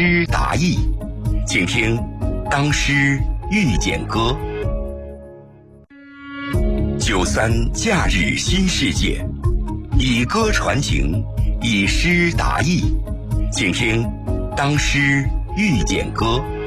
诗达意，请听《当诗遇见歌》。93假日新世界，以歌传情，以诗达意，请听《当诗遇见歌》。